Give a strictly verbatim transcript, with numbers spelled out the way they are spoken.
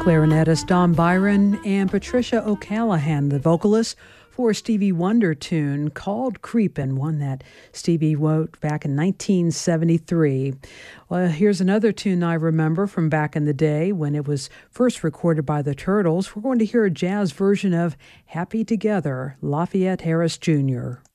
clarinetist Don Byron and Patricia O'Callaghan, the vocalist, for a Stevie Wonder tune called Creepin', one that Stevie wrote back in nineteen seventy-three. Well, here's another tune I remember from back in the day when it was first recorded by the Turtles. We're going to hear a jazz version of Happy Together, Lafayette Harris Junior